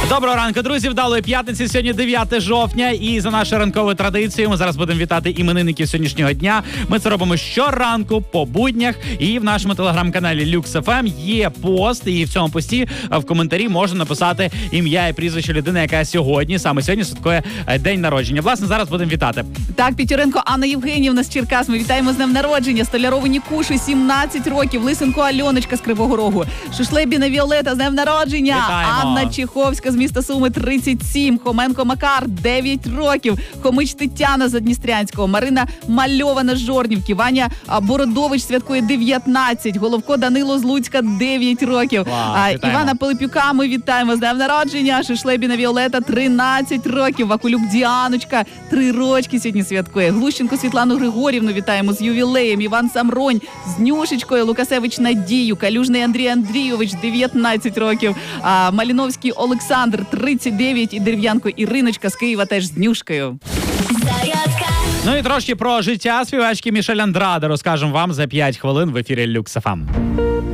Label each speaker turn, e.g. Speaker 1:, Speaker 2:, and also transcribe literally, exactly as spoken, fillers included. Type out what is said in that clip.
Speaker 1: Доброго ранку, друзі. Вдалої п'ятниці. Сьогодні дев'яте жовтня. І за нашою ранковою традицією ми зараз будемо вітати іменинників сьогоднішнього дня. Ми це робимо щоранку по буднях. І в нашому телеграм-каналі Lux еф ем є пост. І в цьому пості в коментарі можна написати ім'я і прізвище людини, яка сьогодні, саме сьогодні, святкує день народження. Власне, зараз будемо вітати.
Speaker 2: Так, Петюренко Анна Євгенівна з Черкас. Ми вітаємо з днем народження. Столярову Нікушу, сімнадцять років. Лисенко Альоночка з Кривого Рогу. Шушлебіна Віолета з днем народження.
Speaker 1: Вітаємо.
Speaker 2: Анна Чеховська з міста Суми, тридцять сім. Хоменко Макар, дев'ять років. Хомич Тетяна з Одністрянського. Марина Мальована з Жорнівки. Ваня Бородович святкує дев'ятнадцять. Головко Данило з Луцька, дев'ять років.
Speaker 1: Вау,
Speaker 2: а,
Speaker 1: вітаємо.
Speaker 2: Івана Пилипюка ми вітаємо з днем народження. Шушлебіна Віолета, тринадцять років. Вакулюк Діаночка, три рочки сьогодні святкує. Глущенко Світлану Григорівну вітаємо з ювілеєм. Іван Самронь з Нюшечкою. Лукасевич Надію. Калюжний Андрій Андрійович, дев'ятнадцять років. А, Маліновський Олександр, тридцять дев'ять. І Дерев'янко Іриночка з Києва теж з Нюшкою.
Speaker 1: Ну і трошки про життя співачки Мішель Андраде розкажемо вам за п'ять хвилин в ефірі Lux еф ем.